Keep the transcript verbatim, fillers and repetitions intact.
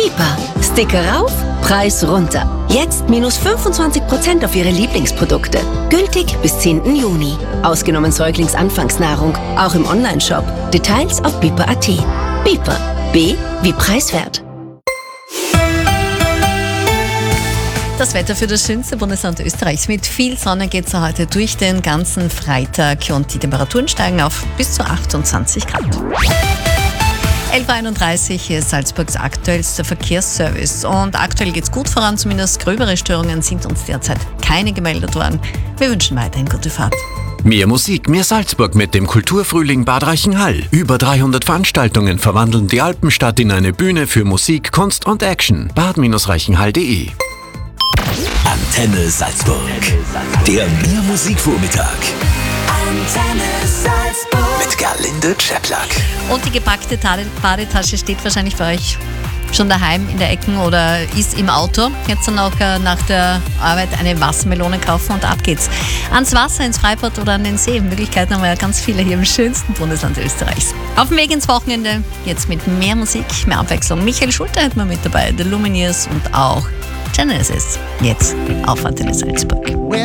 Bieper. Sticker rauf, Preis runter. Jetzt minus fünfundzwanzig Prozent auf Ihre Lieblingsprodukte. Gültig bis zehnten Juni. Ausgenommen Säuglingsanfangsnahrung. Auch im Onlineshop. Details auf bieper punkt at. Bieper. B wie preiswert. Das Wetter für das schönste Bundesland Österreichs. Mit viel Sonne geht es heute durch den ganzen Freitag und die Temperaturen steigen auf bis zu achtundzwanzig Grad. elf Uhr einunddreißig, hier ist Salzburgs aktuellster Verkehrsservice. Und aktuell geht es gut voran, zumindest gröbere Störungen sind uns derzeit keine gemeldet worden. Wir wünschen weiterhin gute Fahrt. Mehr Musik, mehr Salzburg mit dem Kulturfrühling Bad Reichenhall. Über dreihundert Veranstaltungen verwandeln die Alpenstadt in eine Bühne für Musik, Kunst und Action. bad reichenhall punkt de Antenne Salzburg. Der Mehr-Musik-Vormittag. Antenne Salzburg. Mit Gerlinde Czeplak. Und die gepackte Badetasche steht wahrscheinlich bei euch schon daheim in der Ecke oder ist im Auto. Jetzt dann auch äh, nach der Arbeit eine Wassermelone kaufen und ab geht's. Ans Wasser, ins Freibad oder an den See. Möglichkeiten haben wir ja ganz viele hier im schönsten Bundesland Österreichs. Auf dem Weg ins Wochenende, jetzt mit mehr Musik, mehr Abwechslung. Michael Schulter hat man mit dabei, The Lumineers und auch Genesis. Jetzt auf Antenne Salzburg.